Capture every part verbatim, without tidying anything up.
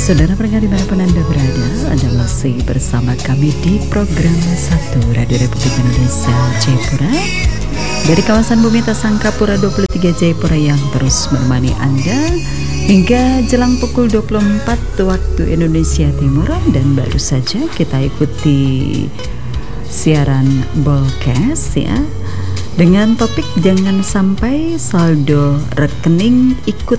Saudara pendengar dimanapun Anda berada, Anda masih bersama kami di program satu Radio Republik Indonesia Jayapura dari kawasan Bumi Tasangkapura dua puluh tiga Jayapura yang terus menemani Anda hingga jelang pukul dua puluh empat waktu Indonesia Timur. Dan baru saja kita ikuti siaran broadcast ya dengan topik jangan sampai saldo rekening ikut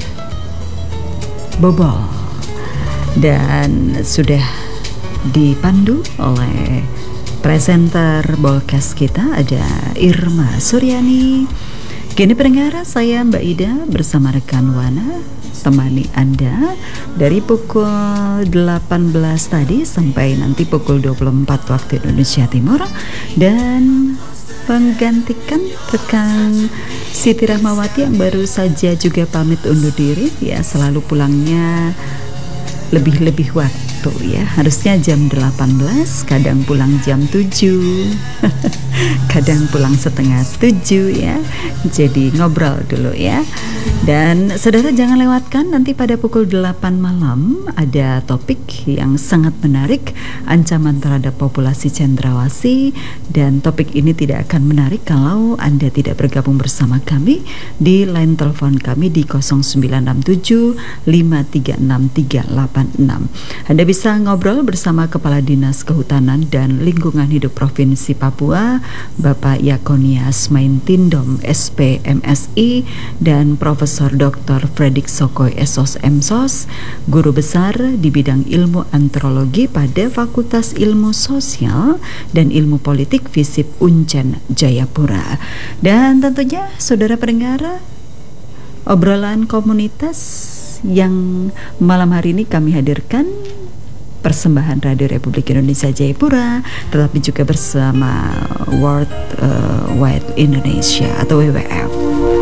bobol, dan sudah dipandu oleh presenter broadcast kita ada Irma Suryani. Kini pendengar, saya Mbak Ida bersama rekan Wana temani Anda dari pukul delapan belas tadi sampai nanti pukul dua puluh empat waktu Indonesia Timur, dan menggantikan rekan Siti Rahmawati yang baru saja juga pamit undur diri ya, selalu pulangnya lebih-lebih waktu ya, harusnya jam delapan belas, kadang pulang jam tujuh kadang pulang setengah tujuh ya, jadi ngobrol dulu ya. Dan saudara jangan lewatkan nanti pada pukul delapan malam ada topik yang sangat menarik, ancaman terhadap populasi cendrawasih, dan topik ini tidak akan menarik kalau Anda tidak bergabung bersama kami di line telepon kami di nol sembilan enam tujuh lima tiga enam tiga delapan enam. Anda bisa ngobrol bersama Kepala Dinas Kehutanan dan Lingkungan Hidup Provinsi Papua, Bapak Yakonias Maintindom S P M Si, dan Profesor Doktor Fredrik Sokoy S O S M S O S, Guru Besar di bidang Ilmu Antropologi pada Fakultas Ilmu Sosial dan Ilmu Politik FISIP Uncen Jayapura. Dan tentunya saudara pendengar, obrolan komunitas yang malam hari ini kami hadirkan persembahan Radio Republik Indonesia Jayapura, tetapi juga bersama World uh, Wide Indonesia atau W W F.